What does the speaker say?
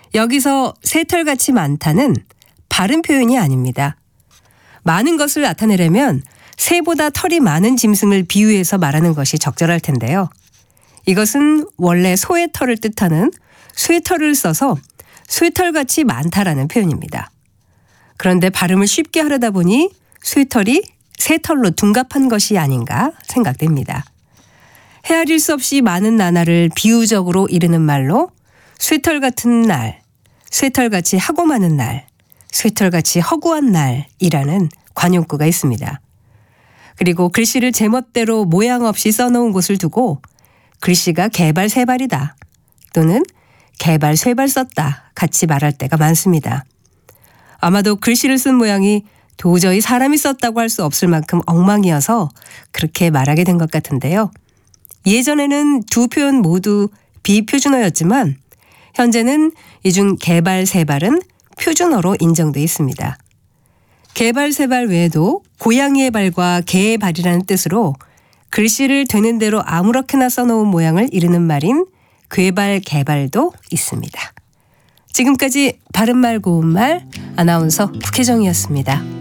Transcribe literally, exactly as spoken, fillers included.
여기서 새털같이 많다는 바른 표현이 아닙니다. 많은 것을 나타내려면 새보다 털이 많은 짐승을 비유해서 말하는 것이 적절할 텐데요. 이것은 원래 소의 털을 뜻하는 쇠털을 써서 쇠털같이 많다라는 표현입니다. 그런데 발음을 쉽게 하려다 보니 쇠털이 새털로 둔갑한 것이 아닌가 생각됩니다. 헤아릴 수 없이 많은 나날을 비유적으로 이르는 말로 쇠털 같은 날, 쇠털같이 하고 많은 날, 쇠털같이 허구한 날이라는 관용구가 있습니다. 그리고 글씨를 제멋대로 모양 없이 써놓은 곳을 두고 글씨가 개발 세발이다 또는 개발 쇠발 썼다 같이 말할 때가 많습니다. 아마도 글씨를 쓴 모양이 도저히 사람이 썼다고 할 수 없을 만큼 엉망이어서 그렇게 말하게 된 것 같은데요. 예전에는 두 표현 모두 비표준어였지만 현재는 이 중 개발 세발은 표준어로 인정돼 있습니다. 개발 세발 외에도 고양이의 발과 개의 발이라는 뜻으로 글씨를 되는 대로 아무렇게나 써놓은 모양을 이르는 말인 궤발 개발도 있습니다. 지금까지 바른말 고운말 아나운서 국혜정이었습니다.